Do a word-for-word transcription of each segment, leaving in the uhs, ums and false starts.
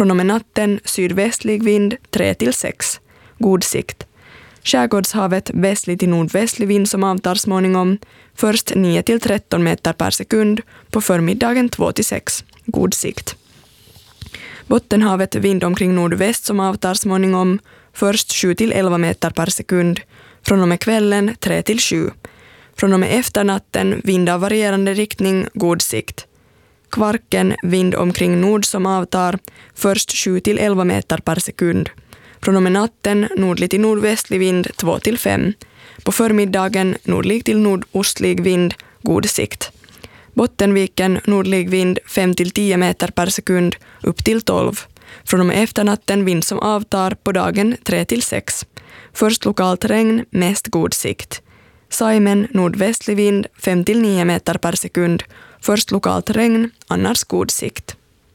Från och med natten sydvästlig vind tre till sex. God sikt. Skärgårdshavet västlig till nordvästlig vind som avtar småningom. Först nio till tretton meter per sekund. På förmiddagen två till sex. God sikt. Bottenhavet vind omkring nordväst som avtar småningom. Först sju till elva meter per sekund. Från och med kvällen tre till sju. Från och med efternatten vind av varierande riktning. God sikt. Kvarken vind omkring nord som avtar. Först sju till elva meter per sekund. Från och med natten nordlig till nordvästlig vind två till fem. På förmiddagen nordlig till nordostlig vind. God sikt. Bottenviken nordlig vind fem till tio meter per sekund upp till tolv. Från och med efternatten vind som avtar på dagen tre till sex. Först lokalt regn, mest god sikt. Saimen nordvästlig vind fem till nio meter per sekund. Först lokalt regn, annars god sikt.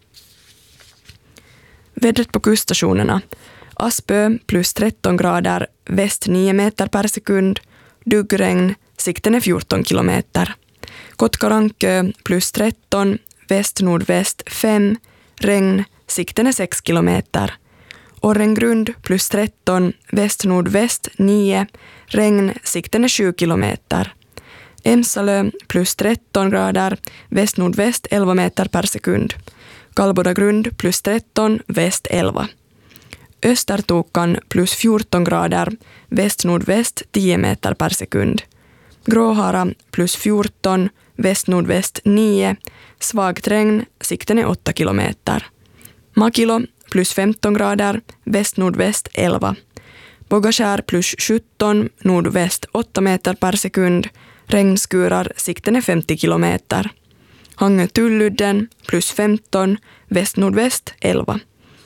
Vädret på kuststationerna. Aspö plus tretton grader, väst nio meter per sekund. Duggregn, sikten är fjorton kilometer. Kotkarankö plus tretton, väst-nordväst fem, regn, sikten är sex kilometer. Orrengrund plus tretton, väst-nordväst nio, regn, sikten är sju kilometer. Emsalö plus tretton grader, väst-nordväst elva meter per sekund. Kalbodagrund plus tretton, väst elva. Östertokan plus fjorton grader, väst-nordväst tio meter per sekund. Gråhara plus fjorton, väst-nordväst nio, svagt regn, sikten är åtta kilometer. Makilo plus femton grader, väst-nordväst elva. Bogaskär plus sjutton, nordväst åtta meter per sekund, regnskurar, sikten är femtio kilometer. Hangö-Tulludden plus femton, väst-nordväst elva.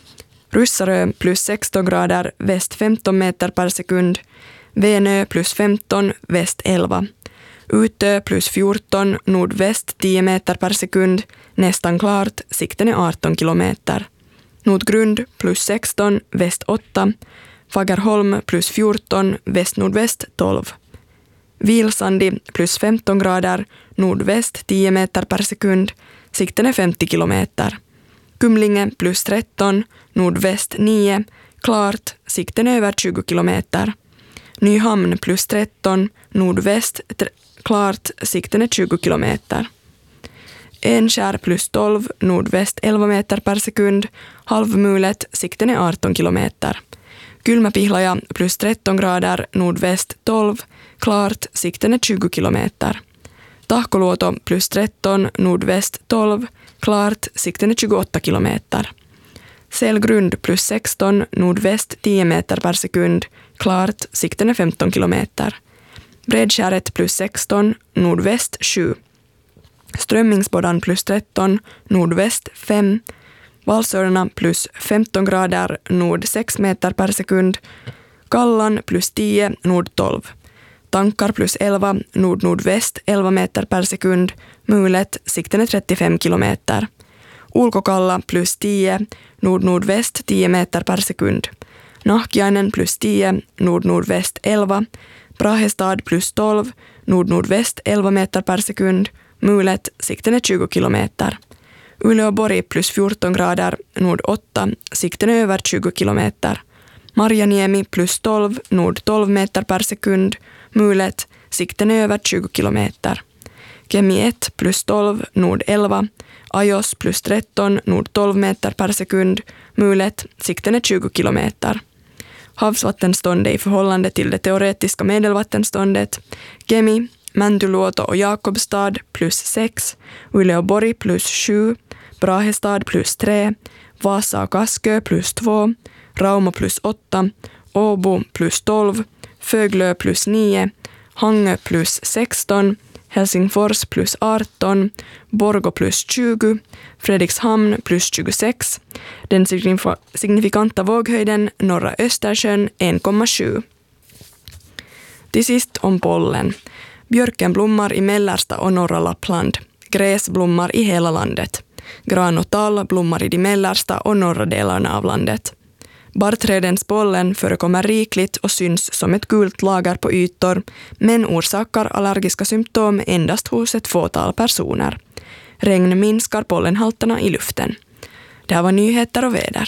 Russarö plus sexton grader, väst femton meter per sekund. Venö plus femton, väst elva. Utö plus fjorton, nordväst tio meter per sekund. Nästan klart, sikten är arton kilometer. Nordgrund plus sexton, väst åtta. Fagerholm plus fjorton, väst-nordväst tolv. Vilsandi plus femton grader, nordväst tio meter per sekund. Sikten är femtio kilometer. Kumlinge plus tretton, nordväst nio, klart, sikten är över tjugo kilometer. Nyhamn plus tretton, nordväst tre, klart, sikten är tjugo kilometer. Enskär plus tolv, nordväst elva meter per sekund, halvmulet, sikten är arton kilometer. Kylmäpihlaja plus tretton grader, nordväst tolv, klart, sikten är tjugo kilometer. Tahkoluoto plus tretton, nordväst tolv, klart, sikten är tjugoåtta kilometer. Selgrund plus sexton, nordväst tio meter per sekund, klart, sikten är femton kilometer. Bredskäret plus sexton, nordväst sju. Strömmingsboddan plus tretton, nordväst fem. Valsörna plus femton grader, nord sex meter per sekund. Kallan plus tio, nord tolv. Tankar plus elva, nord-nordväst elva meter per sekund. Mulet, sikten är trettiofem kilometer. Ulkokalla plus tio, nord-nordväst tio meter per sekund. Nahkiainen plus tio, nord-nordväst elva. Brahestad plus tolv, nord-nordväst elva meter per sekund. Mulet, sikten är tjugo kilometer. Uleåborg plus fjorton grader, nord åtta, sikten är över tjugo kilometer. Marjaniemi plus tolv, nord tolv meter per sekund. Mulet, sikten är över tjugo kilometer. Kemi ett plus tolv, nord elva. Ajos plus tretton, nord tolv meter per sekund. Mulet, sikten är tjugo kilometer. Havsvattenståndet i förhållande till det teoretiska medelvattenståndet. Kemi, Mäntyluoto och Jakobstad plus sex. Uleåborg plus sju. Brahestad plus tre. Vasa och Kaskö plus två. Rauma plus åtta. Åbo plus tolv. Föglö plus nio. Hangö plus sexton. Helsingfors plus arton. Borgå plus tjugo. Fredrikshamn plus tjugosex. Den signifikanta våghöjden norra Östersjön en komma sju. Till sist om pollen. Björken blommar i mellersta och norra Lappland. Gräs blommar i hela landet. Gran och tall blommar i de mellersta och norra delarna av landet. Barrträdens pollen förekommer rikligt och syns som ett gult lager på ytor, men orsakar allergiska symptom endast hos ett fåtal personer. Regn minskar pollenhalterna i luften. Det här var nyheter och väder.